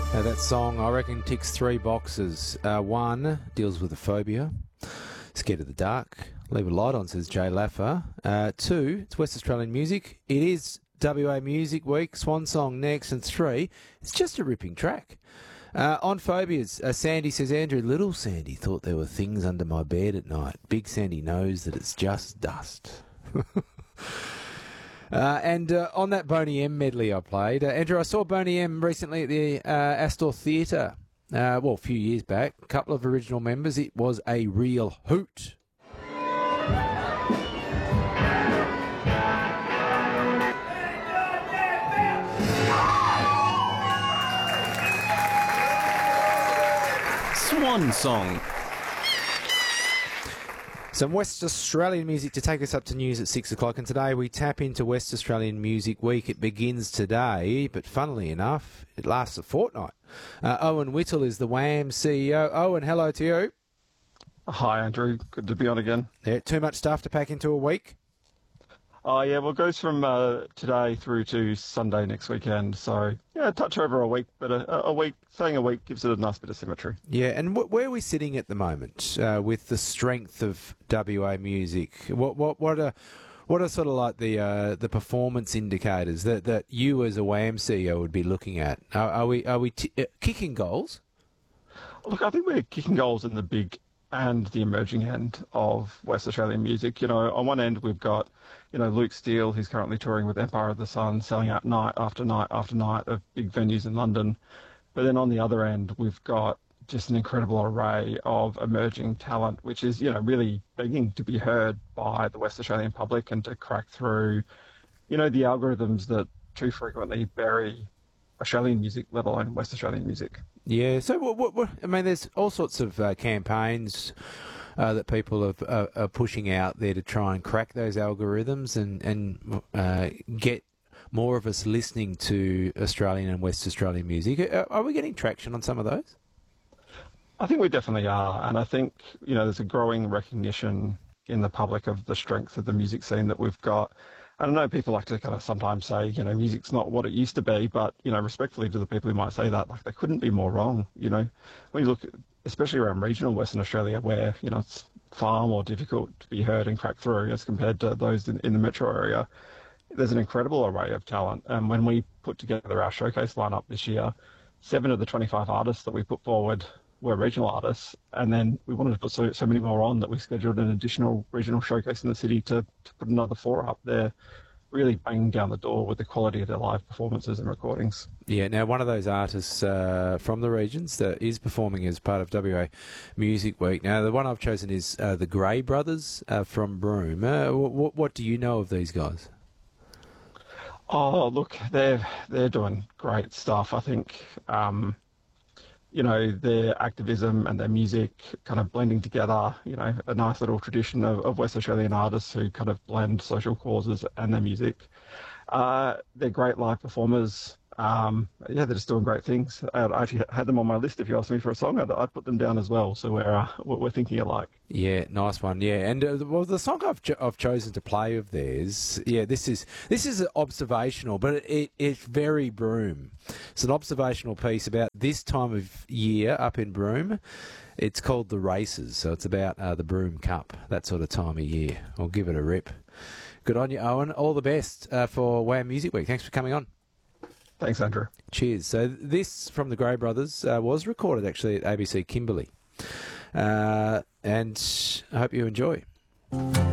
That song, I reckon, ticks three boxes. One, deals with a phobia. Scared of the dark. Leave a light on, says Jay Laffer. Two, it's West Australian music. It is WA Music Week. Swan Song next. And three, it's just a ripping track. On phobias, Sandy says, Andrew, little Sandy thought there were things under my bed at night. Big Sandy knows that it's just dust. And on that Boney M medley I played, Andrew, I saw Boney M recently at the Astor Theatre, a few years back. A couple of original members. It was a real hoot. Swan Song. Some West Australian music to take us up to news at 6 o'clock. And today we tap into West Australian Music Week. It begins today, but funnily enough, it lasts a fortnight. Owen Whittle is the WAM CEO. Owen, hello to you. Hi, Andrew. Good to be on again. Yeah, too much stuff to pack into a week? Oh, yeah, well, it goes from today through to Sunday next weekend. So, yeah, a touch over a week, but a week, saying a week gives it a nice bit of symmetry. Yeah, and where are we sitting at the moment with the strength of WA music? What are sort of like the performance indicators that you as a WAM CEO would be looking at? Are we kicking goals? Look, I think we're kicking goals in the big and the emerging end of West Australian music. You know, on one end we've got, Luke Steele, who's currently touring with Empire of the Sun, selling out night after night after night of big venues in London. But then on the other end, we've got just an incredible array of emerging talent, which is, really begging to be heard by the West Australian public and to crack through, the algorithms that too frequently bury Australian music, let alone West Australian music. Yeah, so what I mean, there's all sorts of campaigns that people are pushing out there to try and crack those algorithms and get more of us listening to Australian and West Australian music. Are we getting traction on some of those? I think we definitely are, and I think, there's a growing recognition in the public of the strength of the music scene that we've got. I don't know, people like to kind of sometimes say, music's not what it used to be, but, respectfully to the people who might say that, like, they couldn't be more wrong, When you look, especially around regional Western Australia, where, it's far more difficult to be heard and crack through as compared to those in the metro area, there's an incredible array of talent. And when we put together our showcase lineup this year, 7 of the 25 artists that we put forward were regional artists, and then we wanted to put so many more on that we scheduled an additional regional showcase in the city to put another 4 up there, really banging down the door with the quality of their live performances and recordings. Yeah, now one of those artists from the regions that is performing as part of WA Music Week. Now the one I've chosen is the Gray Brothers from Broome. What do you know of these guys? Oh, look, they're doing great stuff. I think their activism and their music kind of blending together, a nice little tradition of West Australian artists who kind of blend social causes and their music. They're great live performers. They're just doing great things. I actually had them on my list. If you asked me for a song, I'd put them down as well. So we're thinking alike. Yeah, nice one. Yeah, and the song I've chosen to play of theirs. Yeah, this is observational, but it's very Broome. It's an observational piece about this time of year up in Broome. It's called The Races, so it's about the Broome Cup, that sort of time of year. I'll give it a rip. Good on you, Owen. All the best for WAM Music Week. Thanks for coming on. Thanks, Andrew. Cheers. So this from the Gray Brothers was recorded actually at ABC Kimberley. And I hope you enjoy.